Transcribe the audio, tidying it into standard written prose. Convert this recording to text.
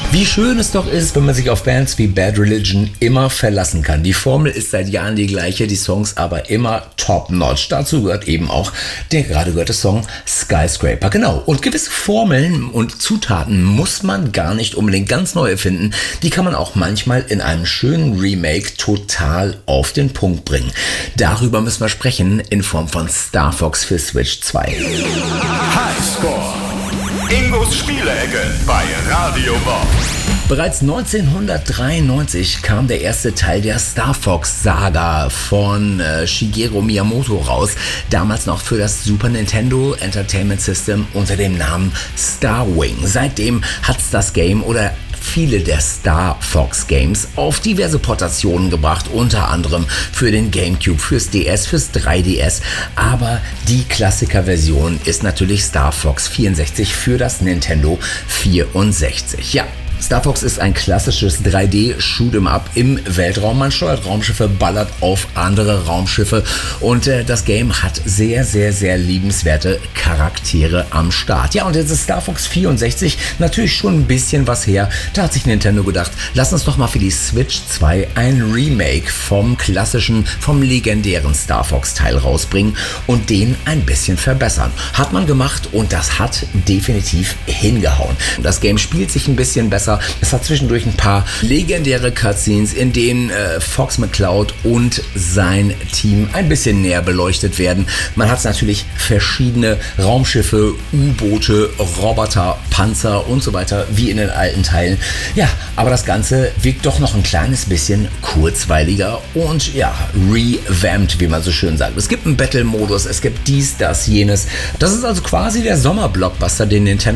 Wie schön es doch ist, wenn man sich auf Bands wie Bad Religion immer verlassen kann. Die Formel ist seit Jahren die gleiche, die Songs aber immer top-notch. Dazu gehört eben auch der gerade gehörte Song Skyscraper. Genau, und gewisse Formeln und Zutaten muss man gar nicht unbedingt ganz neu erfinden. Die kann man auch manchmal in einem schönen Remake total auf den Punkt bringen. Darüber müssen wir sprechen in Form von Star Fox für Switch 2. Highscore. Ingos Spielecke bei Radio Bob. Bereits 1993 kam der erste Teil der Star Fox Saga von Shigeru Miyamoto raus, damals noch für das Super Nintendo Entertainment System unter dem Namen Star Wing. Seitdem hat's das Game oder viele der Star Fox Games auf diverse Portationen gebracht, unter anderem für den GameCube, fürs DS, fürs 3DS, aber die Klassikerversion ist natürlich Star Fox 64 für das Nintendo 64. Ja. Star Fox ist ein klassisches 3D-Shoot'em-up im Weltraum. Man steuert Raumschiffe, ballert auf andere Raumschiffe und das Game hat sehr, sehr, sehr liebenswerte Charaktere am Start. Ja, und jetzt ist Star Fox 64 natürlich schon ein bisschen was her. Da hat sich Nintendo gedacht, lass uns doch mal für die Switch 2 ein Remake vom legendären Star Fox-Teil rausbringen und den ein bisschen verbessern. Hat man gemacht und das hat definitiv hingehauen. Das Game spielt sich ein bisschen besser. Es hat zwischendurch ein paar legendäre Cutscenes, in denen Fox McCloud und sein Team ein bisschen näher beleuchtet werden. Man hat natürlich verschiedene Raumschiffe, U-Boote, Roboter, Panzer und so weiter, wie in den alten Teilen. Ja, aber das Ganze wirkt doch noch ein kleines bisschen kurzweiliger und ja, revamped, wie man so schön sagt. Es gibt einen Battle-Modus, es gibt dies, das, jenes. Das ist also quasi der Sommerblockbuster, den Nintendo